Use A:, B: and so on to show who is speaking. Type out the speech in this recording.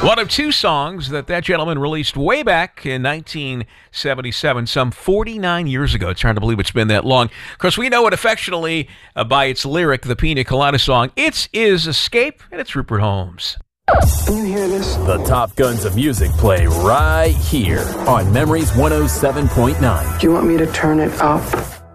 A: One of two songs that gentleman released way back in 1977, some 49 years ago. It's hard to believe it's been that long. Of course, we know it affectionately by its lyric, the Pina Colada song. It is Escape, and it's Rupert Holmes.
B: Can you hear this?
C: The top guns of music play right here on Memories 107.9.
B: Do you want me to turn it up?